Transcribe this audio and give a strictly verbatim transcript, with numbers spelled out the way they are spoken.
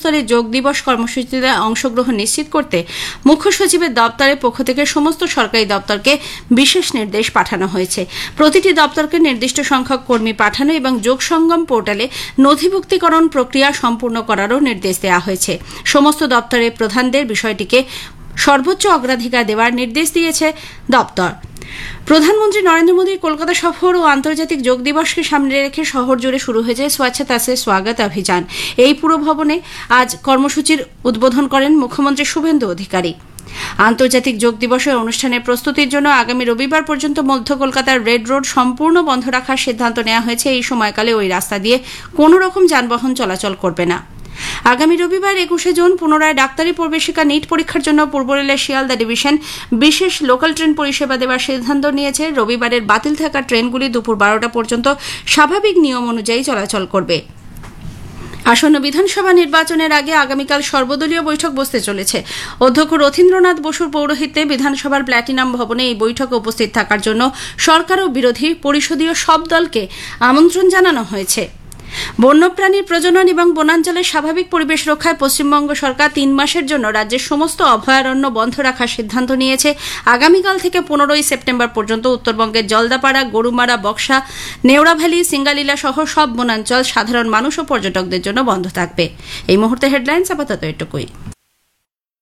কর্মস্থলে যোগ দিবস কর্মসূচিতে অংশগ্রহণ নিশ্চিত করতে মুখ্য সচিবের দপ্তরের পক্ষ থেকে সমস্ত সরকারি দপ্তরকে বিশেষ নির্দেশ পাঠানো হয়েছে। প্রতিটি দপ্তরকে নির্দিষ্ট সংখ্যক কর্মী পাঠানো এবং যোগ সঙ্গম পোর্টালে নথিভুক্তিকরণ প্রক্রিয়া সম্পূর্ণ করারও নির্দেশ দেওয়া হয়েছে। সমস্ত দপ্তরের প্রধানদের বিষয়টিকে সর্বোচ্চ অগ্রাধিকার দেওয়ার নির্দেশ দিয়েছে দপ্তর। প্রধানমন্ত্রী নরেন্দ্র মোদীর কলকাতা সফর ও আন্তর্জাতিক যোগ দিবসকে সামনে রেখে শহর জুড়ে শুরু হয়েছে স্বচ্ছতা সে স্বাগত অভিযান। এই পুরো ভবনে আজ কর্মসূচির উদ্বোধন করেন মুখ্যমন্ত্রী শুভেন্দু অধিকারী। আন্তর্জাতিক যোগ দিবসের অনুষ্ঠানের প্রস্তুতির জন্য আগামী রবিবার পর্যন্ত মধ্য কলকাতার রেড রোড সম্পূর্ণ বন্ধ রাখার সিদ্ধান্ত নেওয়া হয়েছে। এই সময়কালে ওই রাস্তা দিয়ে কোনো রকম যানবাহন চলাচল করবে না। আগামী রবিবার একুশে জুন পুনরায় ডাক্তারি প্রবেশিকা নিট পরীক্ষার জন্য পূর্ব রেলের শিয়ালদা ডিভিশন বিশেষ লোকাল ট্রেন পরিষেবা দেওয়ার সিদ্ধান্ত নিয়েছে। রবিবারের বাতিল থাকা ট্রেনগুলি দুপুর বারোটা পর্যন্ত স্বাভাবিক নিয়ম অনুযায়ী চলাচল করবে। আসন্ন বিধানসভা নির্বাচনের আগে আগামীকাল সর্বদলীয় বৈঠক বসতে চলেছে। অধ্যক্ষ রথীন্দ্রনাথ বসুর পৌরোহিত্যে বিধানসভার প্ল্যাটিনাম ভবনে এই বৈঠকে উপস্থিত থাকার জন্য সরকার ও বিরোধী পরিষদীয় সব দলকে আমন্ত্রণ জানানো হয়েছে। বন্যপ্রাণীর প্রজনন এবং বনাঞ্চলের স্বাভাবিক পরিবেশ রক্ষায় পশ্চিমবঙ্গ সরকার তিন মাসের জন্য রাজ্যের সমস্ত অভয়ারণ্য বন্ধ রাখার সিদ্ধান্ত নিয়েছে। আগামীকাল থেকে পনেরোই সেপ্টেম্বর পর্যন্ত উত্তরবঙ্গের জলদাপাড়া, গরুমারা, বক্সা, নেওড়া ভ্যালি, সিঙ্গালীলা সহ সব বনাঞ্চল সাধারণ মানুষ ও পর্যটকদের জন্য বন্ধ থাকবে। এই মুহূর্তে হেডলাইন্স আপাতত এটুকুই।